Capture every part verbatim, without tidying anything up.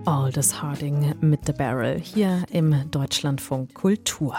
Aldous Harding mit The Barrel hier im Deutschlandfunk Kultur.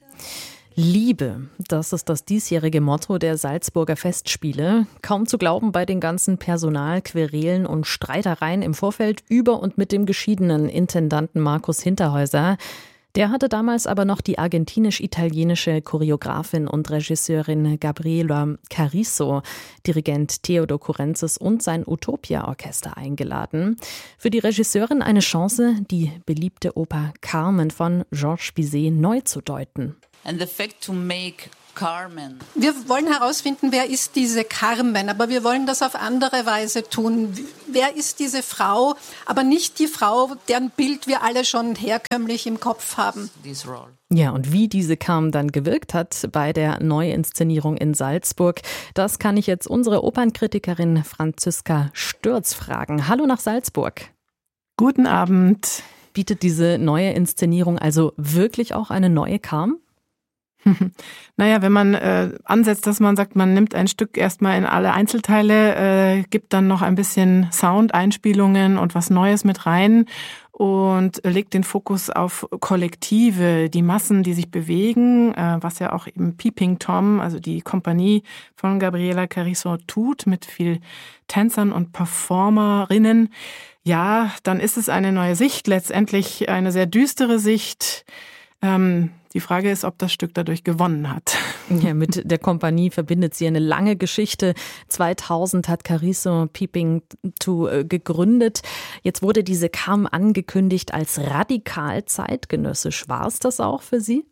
Liebe, das ist das diesjährige Motto der Salzburger Festspiele. Kaum zu glauben bei den ganzen Personalquerelen und Streitereien im Vorfeld über und mit dem geschiedenen Intendanten Markus Hinterhäuser. Der hatte damals aber noch die argentinisch-italienische Choreografin und Regisseurin Gabriela Carrizo, Dirigent Theodor Kurenzis und sein Utopia-Orchester eingeladen. Für die Regisseurin eine Chance, die beliebte Oper Carmen von Georges Bizet neu zu deuten. And the fact to make Carmen. Wir wollen herausfinden, wer ist diese Carmen, aber wir wollen das auf andere Weise tun. Wer ist diese Frau, aber nicht die Frau, deren Bild wir alle schon herkömmlich im Kopf haben. This role. Ja, und wie diese Carmen dann gewirkt hat bei der Neuinszenierung in Salzburg, das kann ich jetzt unsere Opernkritikerin Franziska Stürz fragen. Hallo nach Salzburg. Guten Abend. Bietet diese neue Inszenierung also wirklich auch eine neue Carmen? Naja, wenn man äh, ansetzt, dass man sagt, man nimmt ein Stück erstmal in alle Einzelteile, äh, gibt dann noch ein bisschen Sound-Einspielungen und was Neues mit rein und legt den Fokus auf Kollektive, die Massen, die sich bewegen, äh, was ja auch eben Peeping Tom, also die Kompanie von Gabriela Carrizo tut, mit viel Tänzern und Performerinnen. Ja, dann ist es eine neue Sicht, letztendlich eine sehr düstere Sicht. Ähm, Die Frage ist, ob das Stück dadurch gewonnen hat. Ja, mit der Kompanie verbindet sie eine lange Geschichte. zweitausend hat Carrizo Peeping to äh, gegründet. Jetzt wurde diese Carmen angekündigt als radikal zeitgenössisch. War es das auch für Sie?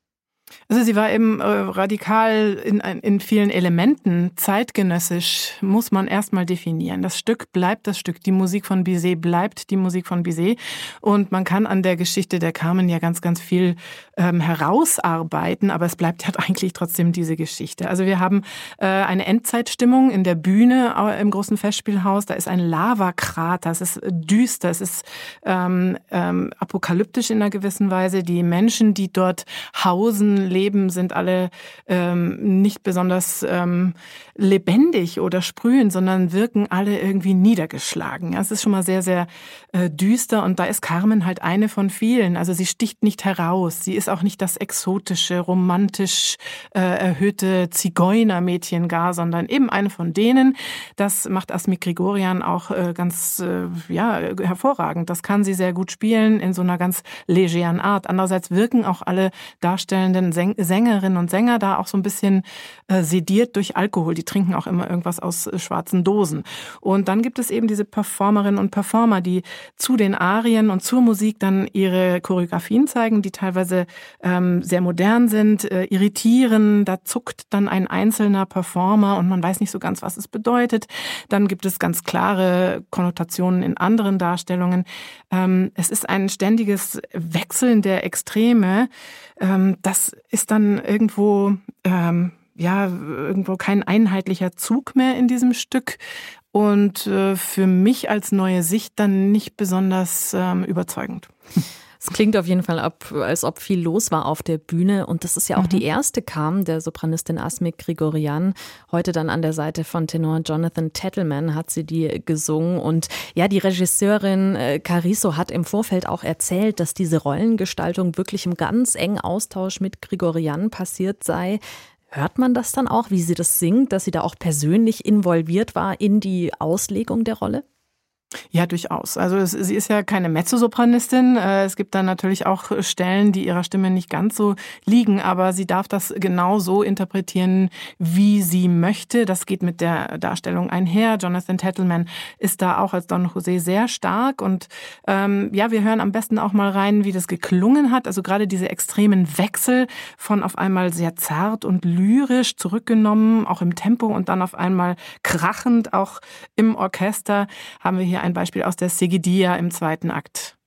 Also sie war eben äh, radikal in, in vielen Elementen. Zeitgenössisch muss man erstmal definieren. Das Stück bleibt das Stück. Die Musik von Bizet bleibt die Musik von Bizet. Und man kann an der Geschichte der Carmen ja ganz, ganz viel ähm, herausarbeiten, aber es bleibt ja eigentlich trotzdem diese Geschichte. Also wir haben äh, eine Endzeitstimmung in der Bühne äh, im großen Festspielhaus. Da ist ein Lavakrater, es ist düster, es ist ähm, ähm, apokalyptisch in einer gewissen Weise. Die Menschen, die dort hausen, leben, sind alle ähm, nicht besonders ähm, lebendig oder sprühend, sondern wirken alle irgendwie niedergeschlagen. Ja, es ist schon mal sehr, sehr äh, düster und da ist Carmen halt eine von vielen. Also sie sticht nicht heraus. Sie ist auch nicht das exotische, romantisch äh, erhöhte Zigeunermädchen gar, sondern eben eine von denen. Das macht Asmik Grigorian auch äh, ganz äh, ja, hervorragend. Das kann sie sehr gut spielen in so einer ganz legeren Art. Andererseits wirken auch alle Darstellenden Sängerinnen und Sänger da auch so ein bisschen äh, sediert durch Alkohol. Die trinken auch immer irgendwas aus äh, schwarzen Dosen. Und dann gibt es eben diese Performerinnen und Performer, die zu den Arien und zur Musik dann ihre Choreografien zeigen, die teilweise ähm, sehr modern sind, äh, irritieren. Da zuckt dann ein einzelner Performer und man weiß nicht so ganz, was es bedeutet. Dann gibt es ganz klare Konnotationen in anderen Darstellungen. Ähm, es ist ein ständiges Wechseln der Extreme. Ähm, das ist dann irgendwo, ähm, ja, irgendwo kein einheitlicher Zug mehr in diesem Stück und äh, für mich als neue Sicht dann nicht besonders ähm, überzeugend. Es klingt auf jeden Fall ab, als ob viel los war auf der Bühne und das ist ja auch mhm. die erste Carmen der Sopranistin Asmik Grigorian. Heute dann an der Seite von Tenor Jonathan Tettleman hat sie die gesungen und ja, die Regisseurin äh, Carrizo hat im Vorfeld auch erzählt, dass diese Rollengestaltung wirklich im ganz engen Austausch mit Grigorian passiert sei. Hört man das dann auch, wie sie das singt, dass sie da auch persönlich involviert war in die Auslegung der Rolle? Ja, durchaus. Also es, sie ist ja keine Mezzosopranistin. Es gibt dann natürlich auch Stellen, die ihrer Stimme nicht ganz so liegen, aber sie darf das genau so interpretieren, wie sie möchte. Das geht mit der Darstellung einher. Jonathan Tettleman ist da auch als Don José sehr stark und ähm, ja, wir hören am besten auch mal rein, wie das geklungen hat. Also gerade diese extremen Wechsel von auf einmal sehr zart und lyrisch zurückgenommen, auch im Tempo und dann auf einmal krachend, auch im Orchester, haben wir hier ein Beispiel aus der Seguidilla im zweiten Akt.